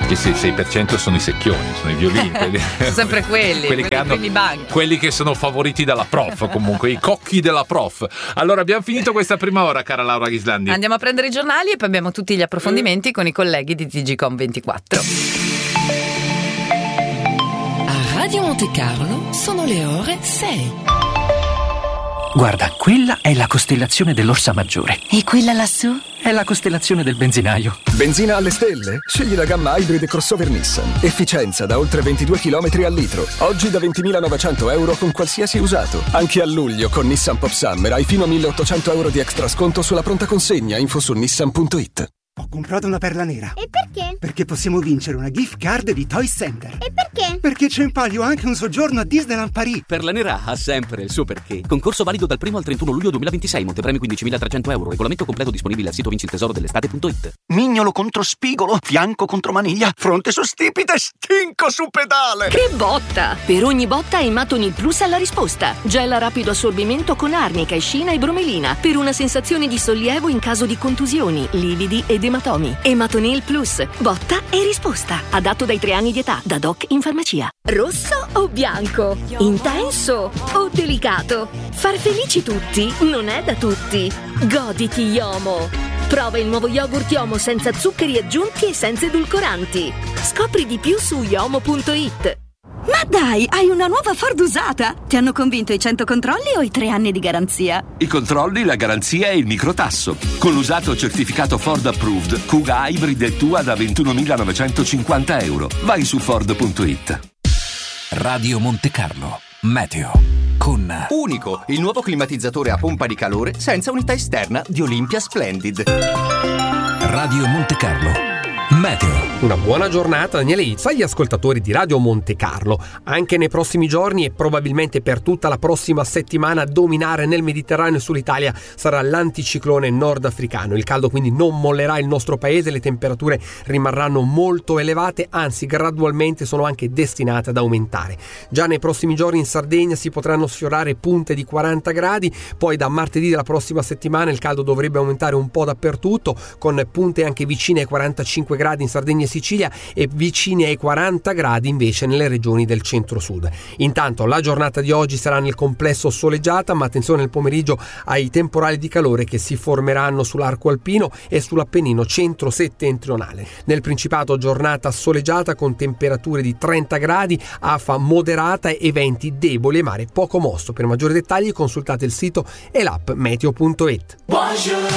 Il 6% sono i secchioni, sono i violini. Sono sempre quelli che sono favoriti dalla prof, comunque, i cocchi della prof. Allora, abbiamo finito questa prima ora, cara Laura Ghislandi. Andiamo a prendere i giornali e poi abbiamo tutti gli approfondimenti con i colleghi di TGcom24. A Radio Monte Carlo sono le ore 6. Guarda, quella è la costellazione dell'Orsa Maggiore. E quella lassù? È la costellazione del benzinaio. Benzina alle stelle? Scegli la gamma Hybrid crossover Nissan. Efficienza da oltre 22 km al litro. Oggi da 20.900 euro con qualsiasi usato. Anche a luglio con Nissan Pop Summer hai fino a 1.800 euro di extra sconto sulla pronta consegna. Info su nissan.it. Ho comprato una perla nera. E perché? Perché possiamo vincere una gift card di Toy Center. E perché? Perché c'è in palio anche un soggiorno a Disneyland Paris. Perla nera ha sempre il suo perché. Concorso valido dal 1 al 31 luglio 2026. Montepremi 15.300 euro. Regolamento completo disponibile al sito vincitesoro.dell'estate.it. Mignolo contro spigolo, fianco contro maniglia, fronte su stipite, stinco su pedale. Che botta! Per ogni botta Ematonil Plus ha la risposta. Gel a rapido assorbimento con arnica, escina e bromelina per una sensazione di sollievo in caso di contusioni, lividi ed ematomi. Ematonil Plus, botta e risposta. Adatto dai 3 anni di età, da doc in farmacia. Rosso o bianco? Intenso o delicato? Far felici tutti non è da tutti. Goditi Yomo. Prova il nuovo yogurt Yomo senza zuccheri aggiunti e senza edulcoranti. Scopri di più su yomo.it. Ma dai, hai una nuova Ford usata! Ti hanno convinto i 100 controlli o i 3 anni di garanzia? I controlli, la garanzia e il microtasso. Con l'usato certificato Ford Approved, Kuga Hybrid è tua da 21.950 euro. Vai su Ford.it. Radio Monte Carlo, meteo. Con Unico, il nuovo climatizzatore a pompa di calore senza unità esterna di Olympia Splendid. Radio Monte Carlo, meteo. Una buona giornata, Daniele Izza, agli ascoltatori di Radio Monte Carlo. Anche nei prossimi giorni e probabilmente per tutta la prossima settimana a dominare nel Mediterraneo e sull'Italia sarà l'anticiclone nordafricano. Il caldo quindi non mollerà il nostro paese, le temperature rimarranno molto elevate, anzi gradualmente sono anche destinate ad aumentare. Già nei prossimi giorni in Sardegna si potranno sfiorare punte di 40 gradi, poi da martedì della prossima settimana il caldo dovrebbe aumentare un po' dappertutto, con punte anche vicine ai 45 gradi in Sardegna e Sicilia e vicini ai 40 gradi invece nelle regioni del centro-sud. Intanto la giornata di oggi sarà nel complesso soleggiata, ma attenzione nel pomeriggio ai temporali di calore che si formeranno sull'arco alpino e sull'Appennino centro-settentrionale. Nel Principato giornata soleggiata con temperature di 30 gradi, afa moderata e venti deboli e mare poco mosso. Per maggiori dettagli consultate il sito e l'app meteo.it.